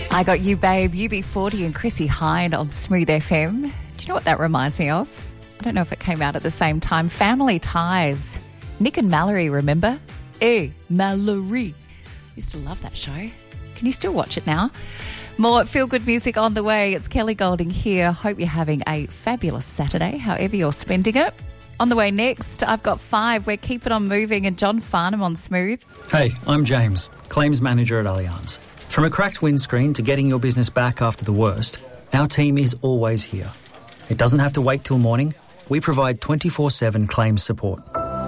I Got You, Babe, UB40 and Chrissy Hine on Smooth FM. Do you know what that reminds me of? I don't know if it came out at the same time. Family Ties. Nick and Mallory, remember? Mallory. Used to love that show. Can you still watch it now? More feel-good music on the way. It's Kelly Golding here. Hope you're having a fabulous Saturday, however you're spending it. On the way next, I've got 5. We're keeping on moving and John Farnham on Smooth. Hey, I'm James, Claims Manager at Allianz. From a cracked windscreen to getting your business back after the worst, our team is always here. It doesn't have to wait till morning. We provide 24/7 claims support.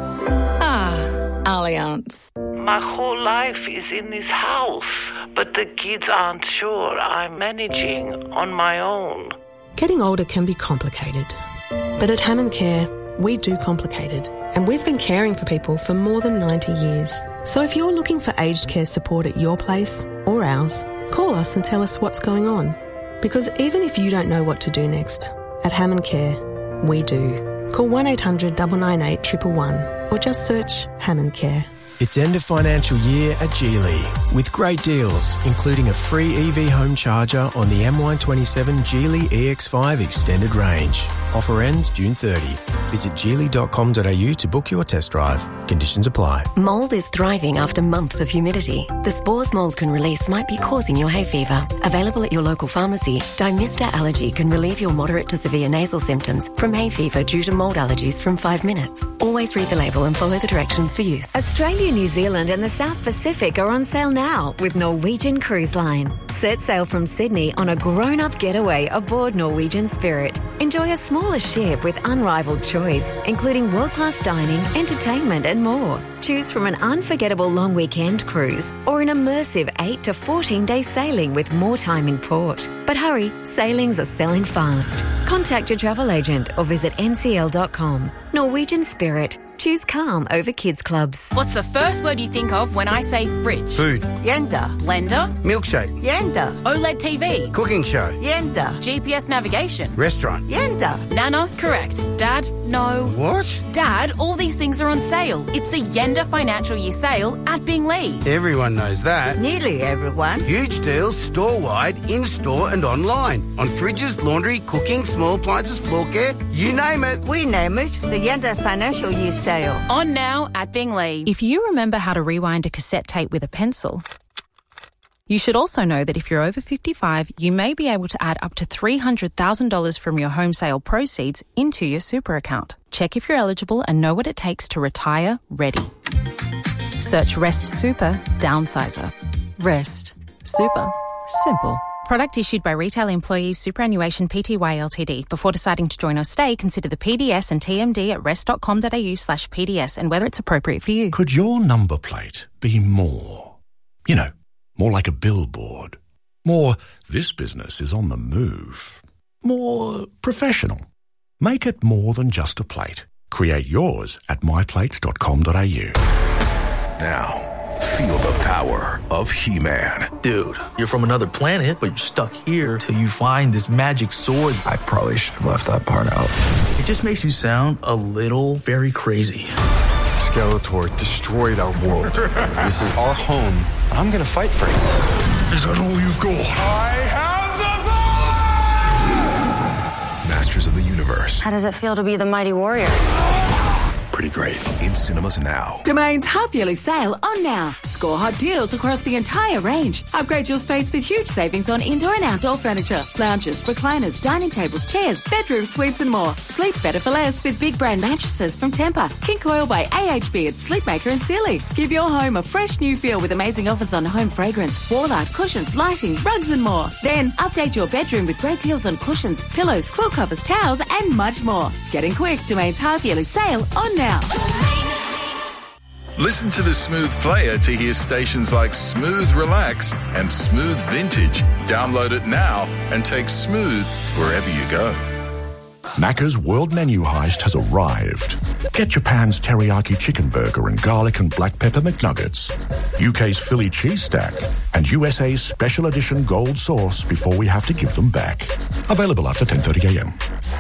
Allianz. My whole life is in this house, but the kids aren't sure I'm managing on my own. Getting older can be complicated, but at Hammond Care, we do complicated, and we've been caring for people for more than 90 years. So if you're looking for aged care support at your place or ours, call us and tell us what's going on. Because even if you don't know what to do next, at Hammond Care, we do. Call 1800 998 111 or just search Hammond Care. It's end of financial year at Geely with great deals, including a free EV home charger on the MY27 Geely EX5 Extended Range. Offer ends June 30. Visit geely.com.au to book your test drive. Conditions apply. Mould is thriving after months of humidity. The spores mould can release might be causing your hay fever. Available at your local pharmacy, Dimista Allergy can relieve your moderate to severe nasal symptoms from hay fever due to mould allergies from 5 minutes. Always read the label and follow the directions for use. Australia, New Zealand and the South Pacific are on sale now with Norwegian Cruise Line. Set sail from Sydney on a grown-up getaway aboard Norwegian Spirit. Enjoy a smaller ship with unrivaled choice, including world-class dining, entertainment and more. Choose from an unforgettable long weekend cruise or an immersive 8 to 14-day sailing with more time in port. But hurry, sailings are selling fast. Contact your travel agent or visit ncl.com. Norwegian Spirit. Choose calm over kids clubs. What's the first word you think of when I say fridge? Food. Yenda. Blender. Milkshake. Yenda. OLED TV. Cooking show. Yenda. GPS navigation. Restaurant. Yenda. Nana, correct. Dad, no. What? Dad, all these things are on sale. It's the Yenda Financial Year Sale at Binglee. Everyone knows that. Nearly everyone. Huge deals store-wide, in-store and online. On fridges, laundry, cooking, small appliances, floor care, you name it. We name it the Yenda Financial Year Sale. On now at Binglee. If you remember how to rewind a cassette tape with a pencil, you should also know that if you're over 55, you may be able to add up to $300,000 from your home sale proceeds into your super account. Check if you're eligible and know what it takes to retire ready. Search Rest Super Downsizer. Rest Super. Simple. Product issued by Retail Employees Superannuation Pty Ltd. Before deciding to join or stay, consider the PDS and TMD at rest.com.au/PDS and whether it's appropriate for you. Could your number plate be more? You know, more like a billboard. More, this business is on the move. More professional. Make it more than just a plate. Create yours at myplates.com.au. Now, feel the power of He-Man. Dude, you're from another planet, but you're stuck here till you find this magic sword. I probably should have left that part out. It just makes you sound a little very crazy. Skeletor destroyed our world. This is our home, and I'm gonna fight for it. Is that all you got? I have the power! Masters of the Universe. How does it feel to be the mighty warrior? Pretty great. In cinemas now. Domain's half-yearly sale on now. Score hot deals across the entire range. Upgrade your space with huge savings on indoor and outdoor furniture, lounges, recliners, dining tables, chairs, bedroom suites and more. Sleep better for less with big brand mattresses from Tempur, King Coil by AHB at Sleepmaker and Sealy. Give your home a fresh new feel with amazing offers on home fragrance, wall art, cushions, lighting, rugs and more. Then update your bedroom with great deals on cushions, pillows, quill covers, towels and much more. Get in quick. Domain's half-yearly sale on now. Listen to the Smooth Player to hear stations like Smooth Relax and Smooth Vintage. Download it now and take Smooth wherever you go. Macca's World Menu Heist has arrived. Get Japan's teriyaki chicken burger and garlic and black pepper McNuggets, UK's Philly cheese stack, and USA's special edition gold sauce before we have to give them back. Available after 10:30 a.m.